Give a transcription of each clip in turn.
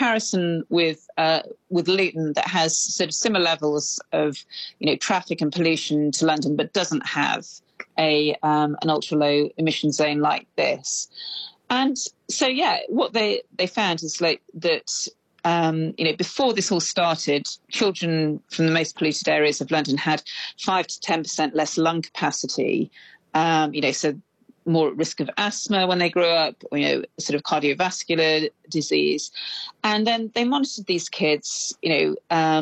comparison with Luton, that has sort of similar levels of, traffic and pollution to London, but doesn't have an ultra low emission zone like this. And so, what they found is that, before this all started, children from the most polluted areas of London had 5 to 10% less lung capacity, so more at risk of asthma when they grew up, sort of cardiovascular disease. And then they monitored these kids, till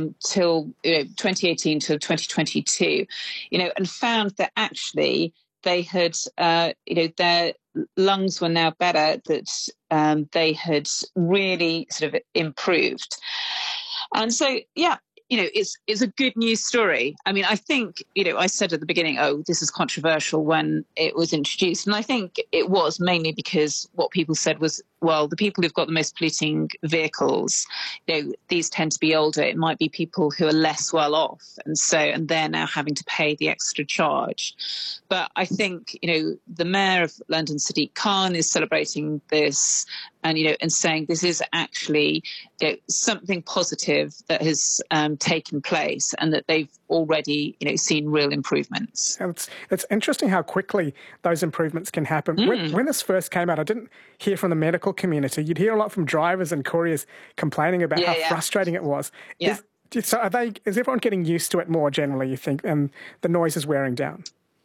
2018 to 2022, and found that actually they had, their lungs were now better, that they had really sort of improved. And so, it's a good news story. I mean, I think, I said at the beginning, this is controversial when it was introduced. And I think it was mainly because what people said was, well, the people who've got the most polluting vehicles, these tend to be older. It might be people who are less well off. And they're now having to pay the extra charge. But I think, the mayor of London, Sadiq Khan, is celebrating this and saying this is actually something positive that has taken place, and that they've already, seen real improvements. It's interesting how quickly those improvements can happen. When this first came out, I didn't hear from the medical community. You'd hear a lot from drivers and couriers complaining about how frustrating it was. Yeah. Is everyone getting used to it more generally, you think, and the noise is wearing down?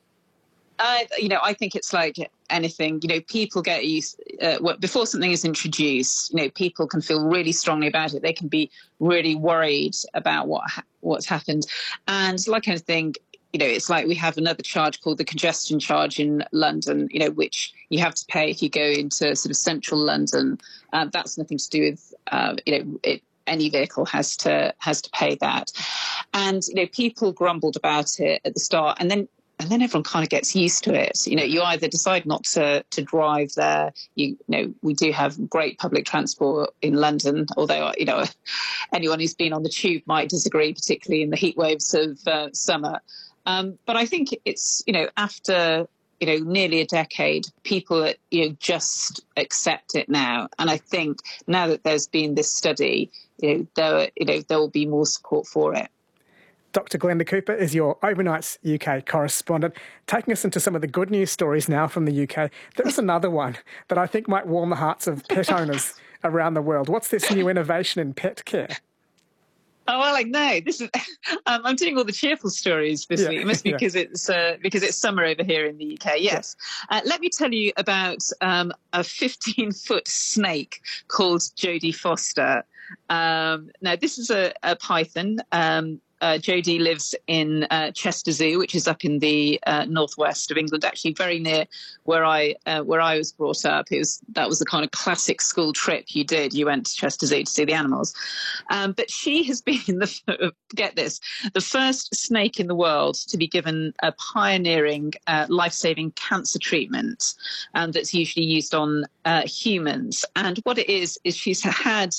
I think it's like anything. People get used. Before something is introduced, people can feel really strongly about it. They can be really worried about what's happened. And like anything, it's like we have another charge called the congestion charge in London, which you have to pay if you go into sort of central London. That's nothing to do with, any vehicle has to pay that. And, people grumbled about it at the start, and then everyone kind of gets used to it. You either decide not to drive there. We do have great public transport in London, although, anyone who's been on the tube might disagree, particularly in the heat waves of summer. But I think it's, after, nearly a decade, people, just accept it now. And I think now that there's been this study, there will be more support for it. Dr. Glenda Cooper is your Overnights UK correspondent, taking us into some of the good news stories now from the UK. There's another one that I think might warm the hearts of pet owners around the world. What's this new innovation in pet care? Oh, well, no, this is. I'm doing all the cheerful stories this week. It must be because it's summer over here in the UK. Yes. Let me tell you about a 15-foot snake called Jodie Foster. Now, this is a python. Jodie lives in Chester Zoo, which is up in the northwest of England, actually very near where I was brought up. That was the kind of classic school trip you did. You went to Chester Zoo to see the animals. But she has been, get this, the first snake in the world to be given a pioneering life-saving cancer treatment that's usually used on humans. And what it is she's had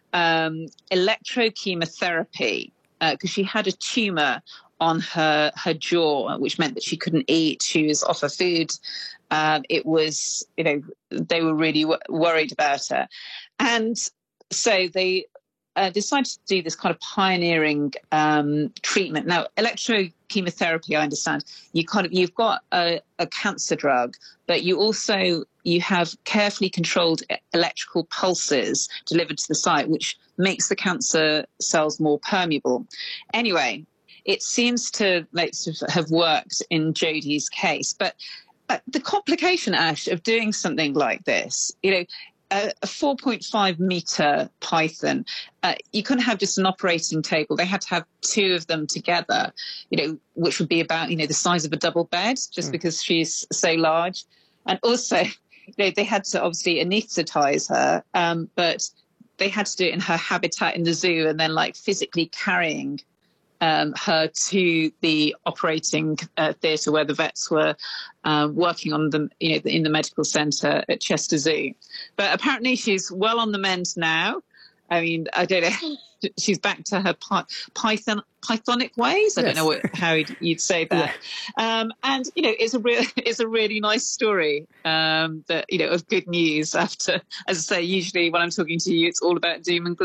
electrochemotherapy, because she had a tumour on her jaw, which meant that she couldn't eat. She was off her food. It was, they were really worried about her. And so they decided to do this kind of pioneering treatment. Now, electrochemotherapy, I understand, you've got a cancer drug, but you have carefully controlled electrical pulses delivered to the site, which makes the cancer cells more permeable. Anyway, it seems to have worked in Jodie's case. But the complication, Ash, of doing something like this, a 4.5 metre python, you couldn't have just an operating table. They had to have two of them together, which would be about, the size of a double bed, just because she's so large. And also, they had to obviously anaesthetize her, but they had to do it in her habitat in the zoo, and then physically carrying her to the operating theatre where the vets were working on them, in the medical centre at Chester Zoo. But apparently she's well on the mend now. I mean, I don't know. She's back to her pythonic ways. I don't know how you'd say that. Yeah. And it's a really nice story that of good news. After, as I say, usually when I'm talking to you, it's all about doom and gloom.